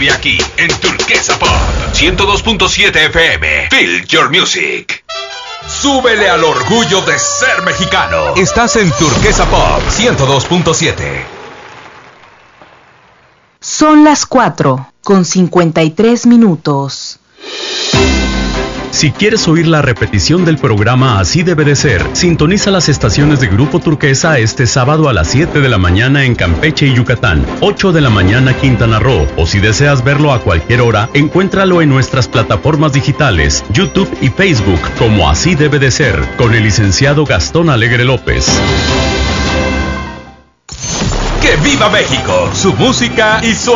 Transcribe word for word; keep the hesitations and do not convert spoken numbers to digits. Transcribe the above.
Y aquí en Turquesa Pop ciento dos punto siete F M. Feel your music. Súbele al orgullo de ser mexicano. Estás en Turquesa Pop ciento dos punto siete. Son las cuatro con cincuenta y tres minutos. Si quieres oír la repetición del programa Así Debe de Ser, sintoniza las estaciones de Grupo Turquesa este sábado a las siete de la mañana en Campeche y Yucatán, ocho de la mañana Quintana Roo, o si deseas verlo a cualquier hora, encuéntralo en nuestras plataformas digitales, YouTube y Facebook, como Así Debe de Ser, con el licenciado Gastón Alegre López. ¡Que viva México! Su música y su